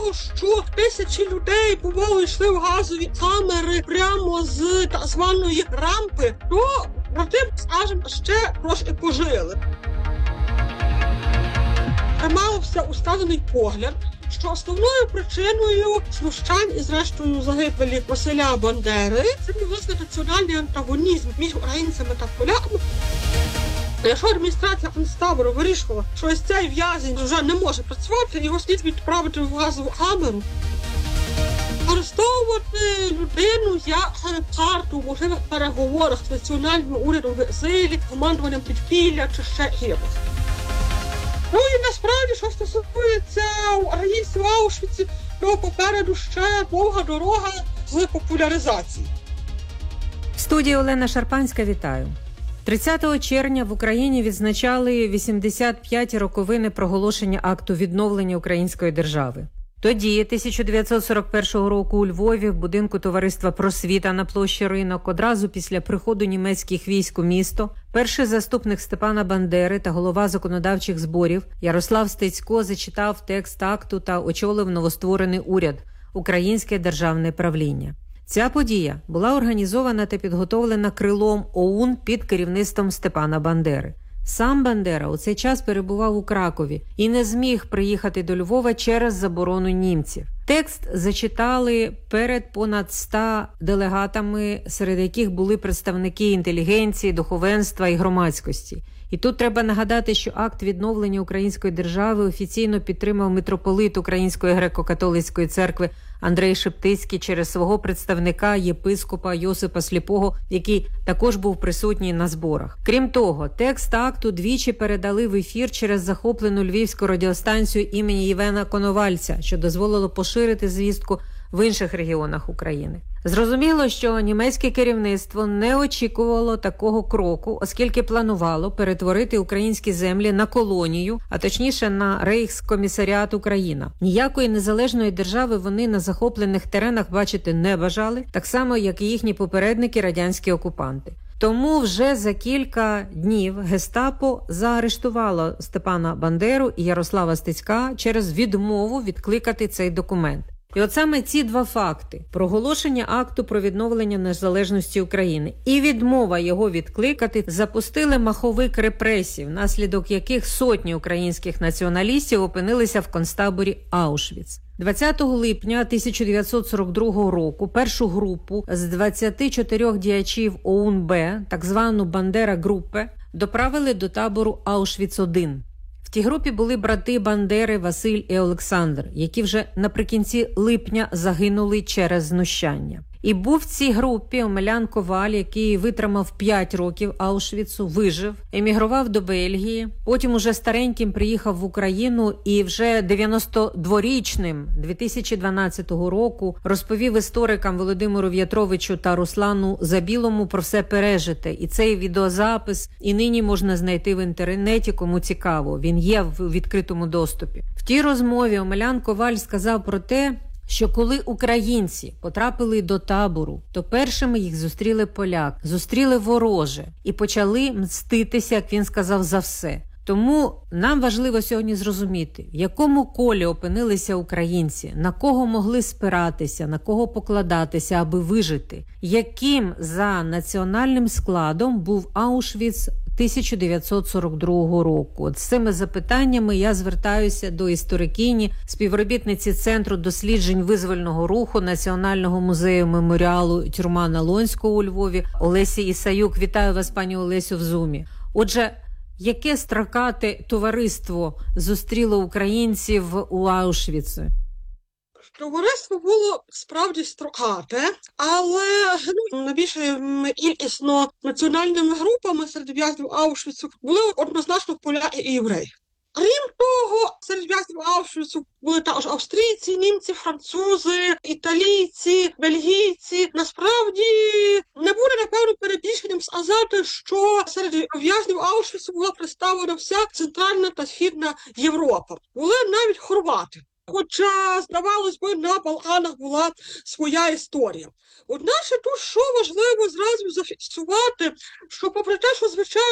того, що тисячі людей поволі йшли в газові камери прямо з так званої рампи, то брати, скажімо, ще трошки пожили. Тримався усталений погляд, що основною причиною знущань і, зрештою, загибелі Василя Бандери це, власне, національний антагонізм між українцями та поляками. Якщо адміністрація концтабору вирішувала, що ось цей в'язень вже не може працювати, його слід відправити в газову камеру, використовувати людину як карту в можливих переговорах з національним урядом в екзилі, командуванням підпілля чи ще якось. Ну і насправді, що стосується українців в Аушвіці, то попереду ще довга дорога з популяризації. В студії Олена Шарпанська, вітаю. 30 червня в Україні відзначали 85 роковини проголошення акту відновлення української держави. Тоді, 1941 року у Львові, в будинку товариства «Просвіта» на площі Ринок, одразу після приходу німецьких військ у місто, перший заступник Степана Бандери та голова законодавчих зборів Ярослав Стецько зачитав текст акту та очолив новостворений уряд – Українське державне правління. Ця подія була організована та підготовлена крилом ОУН під керівництвом Степана Бандери. Сам Бандера у цей час перебував у Кракові і не зміг приїхати до Львова через заборону німців. Текст зачитали перед понад 100 делегатами, серед яких були представники інтелігенції, духовенства і громадськості. І тут треба нагадати, що акт відновлення української держави офіційно підтримав митрополит Української греко-католицької церкви Андрей Шептицький через свого представника єпископа Йосипа Сліпого, який також був присутній на зборах. Крім того, текст акту двічі передали в ефір через захоплену львівську радіостанцію імені Євгена Коновальця, що дозволило поширити звістку в інших регіонах України. Зрозуміло, що німецьке керівництво не очікувало такого кроку, оскільки планувало перетворити українські землі на колонію, а точніше на Рейхскомісаріат Україна. Ніякої незалежної держави вони на захоплених теренах бачити не бажали, так само, як і їхні попередники радянські окупанти. Тому вже за кілька днів гестапо заарештувало Степана Бандеру і Ярослава Стецька через відмову відкликати цей документ. І от саме ці два факти – проголошення акту про відновлення незалежності України і відмова його відкликати – запустили маховик репресій, внаслідок яких сотні українських націоналістів опинилися в концтаборі Аушвіц. 20 липня 1942 року першу групу з 24 діячів ОУН-Б, так звану Бандера-группе, доправили до табору Аушвіц-1. В тій групі були брати Бандери Василь і Олександр, які вже наприкінці липня загинули через знущання. І був в цій групі Омелян Коваль, який витримав 5 років Аушвіцу, вижив, емігрував до Бельгії, потім уже стареньким приїхав в Україну і вже 92-річним 2012 року розповів історикам Володимиру В'ятровичу та Руслану Забілому про все пережите. І цей відеозапис і нині можна знайти в інтернеті, кому цікаво. Він є в відкритому доступі. В тій розмові Омелян Коваль сказав про те, що коли українці потрапили до табору, то першими їх зустріли поляки, зустріли вороже і почали мститися, як він сказав, за все. Тому нам важливо сьогодні зрозуміти, в якому колі опинилися українці, на кого могли спиратися, на кого покладатися, аби вижити, яким за національним складом був Аушвіц 1942 року. От з цими запитаннями я звертаюся до історикині, співробітниці Центру досліджень визвольного руху Національного музею меморіалу «Тюрма Налонського» у Львові Олесі Ісаюк. Вітаю вас, пані Олесю, в Зумі. Отже, яке строкате товариство зустріло українців у Аушвіці? Товариство було справді строкате, але найбільше кількісно національними групами серед в'язнів Аушвіцу були однозначно поляки і євреї. Крім того, серед в'язнів Аушвіцу були також австрійці, німці, французи, італійці, бельгійці. Насправді, не буде, напевно, перебільшенням сказати, що серед в'язнів Аушвіцу була представлена вся Центральна та Східна Європа. Були навіть хорвати. Хоча, здавалось би, на Балканах була своя історія. Одначе тут, що важливо зразу зафіксувати, що попри те, що, звичайно,